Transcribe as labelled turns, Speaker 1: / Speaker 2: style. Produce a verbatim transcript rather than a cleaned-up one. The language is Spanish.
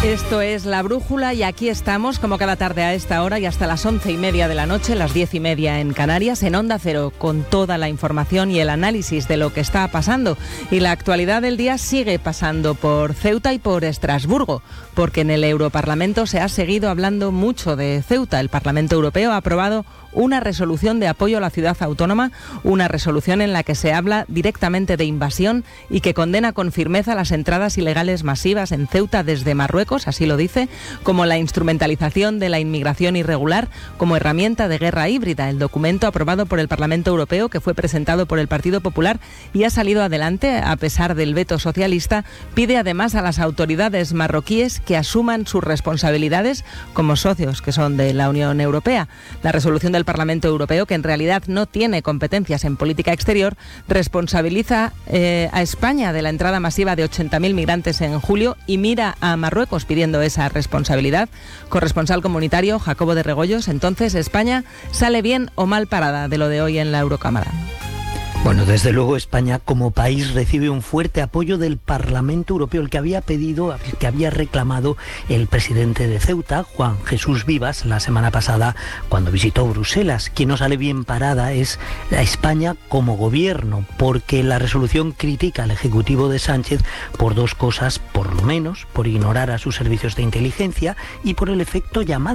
Speaker 1: Esto es La Brújula y aquí estamos, como cada tarde a esta hora y hasta las once y media de la noche, las diez y media en Canarias, en Onda Cero, con toda la información y el análisis de lo que está pasando. Y la actualidad del día sigue pasando por Ceuta y por Estrasburgo, porque en el Europarlamento se ha seguido hablando mucho de Ceuta. El Parlamento Europeo ha aprobado una resolución de apoyo a la ciudad autónoma, una resolución en la que se habla directamente de invasión y que condena con firmeza las entradas ilegales masivas en Ceuta desde Marruecos, así lo dice, como la instrumentalización de la inmigración irregular como herramienta de guerra híbrida. El documento aprobado por el Parlamento Europeo, que fue presentado por el Partido Popular y ha salido adelante a pesar del veto socialista, pide además a las autoridades marroquíes que asuman sus responsabilidades como socios que son de la Unión Europea. La resolución del Parlamento Europeo, que en realidad no tiene competencias en política exterior, responsabiliza eh, a España de la entrada masiva de ochenta mil migrantes en julio y mira a Marruecos pidiendo esa responsabilidad. Corresponsal comunitario Jacobo de Regoyos, entonces, ¿España sale bien o mal parada de lo de hoy en la Eurocámara?
Speaker 2: Bueno, desde luego España como país recibe un fuerte apoyo del Parlamento Europeo, el que había pedido, el que había reclamado el presidente de Ceuta, Juan Jesús Vivas, la semana pasada cuando visitó Bruselas. Quien no sale bien parada es a España como gobierno, porque la resolución critica al Ejecutivo de Sánchez por dos cosas, por lo menos, por ignorar a sus servicios de inteligencia y por el efecto llamada